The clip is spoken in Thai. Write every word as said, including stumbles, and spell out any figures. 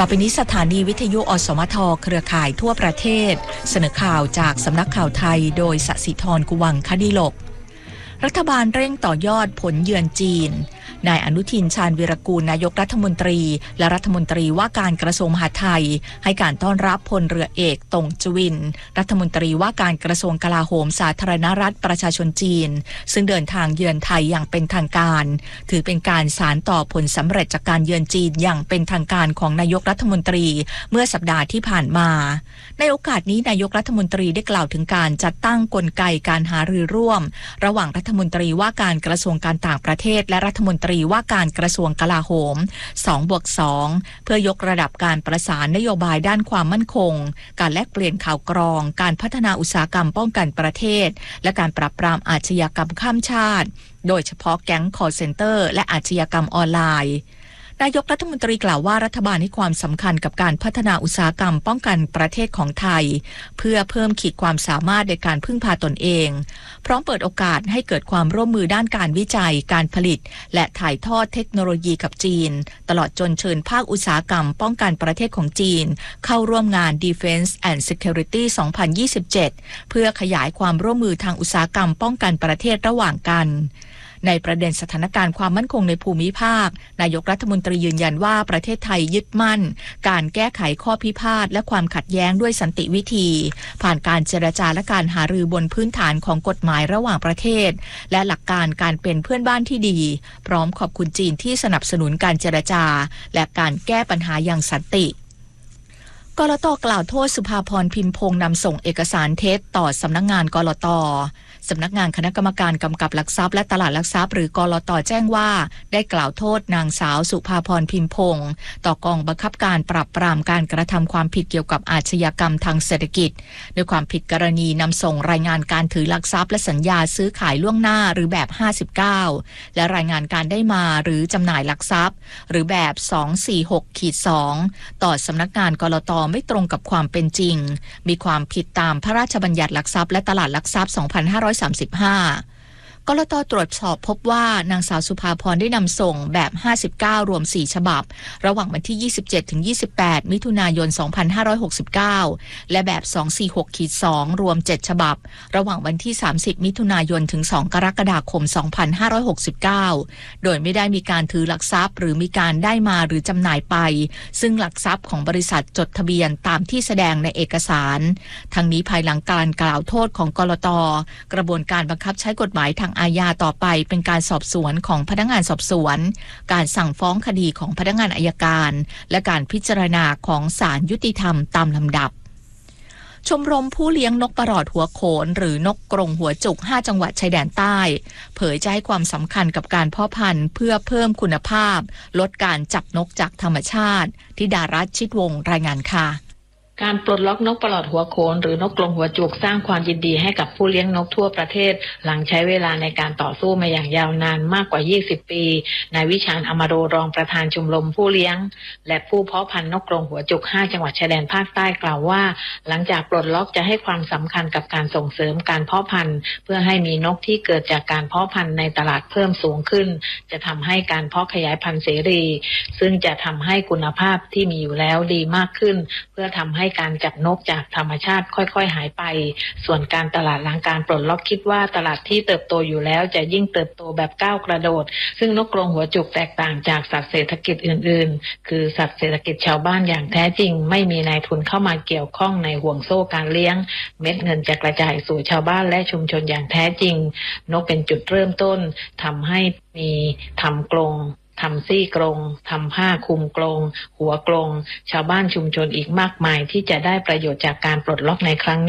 ต่อไปนี้สถานีวิทยุอสมทเครือข่ายทั่วประเทศเสนอข่าวจากสำนักข่าวไทยโดยสศิธรกุวังคดิลกรัฐบาลเร่งต่อยอดผลเยือนจีนนายอนุทินชาญวีรกูลนายกรัฐมนตรีและรัฐมนตรีว่าการกระทรวงมหาดไทยให้การต้อนรับพลเรือเอกตงจวินรัฐมนตรีว่าการกระทรวงกลาโหมสาธารณรัฐประชาชนจีนซึ่งเดินทางเยือนไทยอย่างเป็นทางการถือเป็นการสานต่อผลสำเร็จจากการเยือนจีนอย่างเป็นทางการของนายกรัฐมนตรีเมื่อสัปดาห์ที่ผ่านมาในโอกาสนี้นายกรัฐมนตรีได้กล่าวถึงการจัดตั้งกลไกการหารือร่วมระหว่างรัฐมนตรีว่าการกระทรวงการต่างประเทศและรัฐมนตรีว่าการกระทรวงกลาโหม สองบวกสอง เพื่อยกระดับการประสานนโยบายด้านความมั่นคงการแลกเปลี่ยนข่าวกรองการพัฒนาอุตสาหกรรมป้องกันประเทศและการปราบปรามอาชญากรรมข้ามชาติโดยเฉพาะแก๊งคอลเซ็นเตอร์และอาชญากรรมออนไลน์นายกรัฐมนตรีกล่าวว่ารัฐบาลให้ความสำคัญกับการพัฒนาอุตสาหกรรมป้องกันประเทศของไทยเพื่อเพิ่มขีดความสามารถในการพึ่งพาตนเองพร้อมเปิดโอกาสให้เกิดความร่วมมือด้านการวิจัยการผลิตและถ่ายทอดเทคโนโลยีกับจีนตลอดจนเชิญภาคอุตสาหกรรมป้องกันประเทศของจีนเข้าร่วมงาน Defense and Security สองพันยี่สิบเจ็ดเพื่อขยายความร่วมมือทางอุตสาหกรรมป้องกันประเทศระหว่างกันในประเด็นสถานการณ์ความมั่นคงในภูมิภาคนายกรัฐมนตรียืนยันว่าประเทศไทยยึดมั่นการแก้ไขข้อพิพาทและความขัดแย้งด้วยสันติวิธีผ่านการเจรจาและการหารือบนพื้นฐานของกฎหมายระหว่างประเทศและหลักการการเป็นเพื่อนบ้านที่ดีพร้อมขอบคุณจีนที่สนับสนุนการเจรจาและการแก้ปัญหาอย่างสันติกลต.กล่าวโทษสุภาพรพิมพงษ์นำส่งเอกสารเท็จต่อสำนักงานกลต.สำนักงานคณะกรรมการกำกับหลักทรัพย์และตลาดหลักทรัพย์หรือกลต.แจ้งว่าได้กล่าวโทษนางสาวสุภาพรพิมพงษ์ต่อกองบังคับการปราบปรามการกระทำความผิดเกี่ยวกับอาชญากรรมทางเศรษฐกิจด้วยความผิดกรณีนำส่งรายงานการถือหลักทรัพย์และสัญญาซื้อขายล่วงหน้าหรือแบบห้าสิบเก้าและรายงานการได้มาหรือจำหน่ายหลักทรัพย์หรือแบบ สองสี่หก สอง ต่อสำนักงานกลต.ไม่ตรงกับความเป็นจริงมีความผิดตามพระราชบัญญัติหลักทรัพย์และตลาดหลักทรัพย์สองพันห้าร้อยสามสิบห้ากลต.ตรวจสอบพบว่านางสาวสุภาพรได้นำส่งแบบห้าสิบเก้ารวมสี่ฉบับระหว่างวันที่ยี่สิบเจ็ดถึงยี่สิบแปดมิถุนายนสองพันห้าร้อยหกสิบเก้าและแบบ สองสี่หก สอง รวมเจ็ดฉบับระหว่างวันที่สามสิบมิถุนายนถึงสองกรกฎาคมสองพันห้าร้อยหกสิบเก้าโดยไม่ได้มีการถือหลักทรัพย์หรือมีการได้มาหรือจำหน่ายไปซึ่งหลักทรัพย์ของบริษัทจดทะเบียนตามที่แสดงในเอกสารทั้งนี้ภายหลังการกล่าวโทษของกลต.กระบวนการบังคับใช้กฎหมายทางอาญาต่อไปเป็นการสอบสวนของพนักงานสอบสวนการสั่งฟ้องคดีของพนักงานอัยการและการพิจารณาของศาลยุติธรรมตามลำดับชมรมผู้เลี้ยงนกปลอดหัวโขนหรือนกกรงหัวจุกห้าจังหวัดชายแดนใต้เผยจะให้ความสำคัญกับการเพาะพันธุ์เพื่อเพิ่มคุณภาพลดการจับนกจากธรรมชาติธิดารัตน์ชิดวงศ์รายงานค่ะการปลดล็อกนกปลอดหัวโขนหรือนกกรงหัวจุกสร้างความยินดีให้กับผู้เลี้ยงนกทั่วประเทศหลังใช้เวลาในการต่อสู้มาอย่างยาวนานมากกว่ายี่สิบปีนายวิชาญอมโรรองประธานชมรมผู้เลี้ยงและผู้เพาะพันธุ์นกกรงหัวจุกห้าจังหวัดชายแดนภาคใต้กล่าวว่าหลังจากปลดล็อกจะให้ความสำคัญกับการส่งเสริมการเพาะพันธุ์เพื่อให้มีนกที่เกิดจากการเพาะพันธุ์ในตลาดเพิ่มสูงขึ้นจะทำให้การเพาะขยายพันธุ์เสรีซึ่งจะทำให้คุณภาพที่มีอยู่แล้วดีมากขึ้นเพื่อทำให้การจับนกจากธรรมชาติค่อยๆหายไปส่วนการตลาดหลังการปลดล็อกคิดว่าตลาดที่เติบโตอยู่แล้วจะยิ่งเติบโตแบบก้าวกระโดดซึ่งนกกรงหัวจุกแตกต่างจากสัตว์เศรษฐกิจอื่นๆคือสัตว์เศรษฐกิจชาวบ้านอย่างแท้จริงไม่มีนายทุนเข้ามาเกี่ยวข้องในห่วงโซ่การเลี้ยงเม็ดเงินจะกระจายสู่ชาวบ้านและชุมชนอย่างแท้จริงนกเป็นจุดเริ่มต้นทำให้มีทำกรงทำซี่กรงทำผ้าคลุมกรงหัวกรงชาวบ้านชุมชนอีกมากมายที่จะได้ประโยชน์จากการปลดล็อกในครั้ง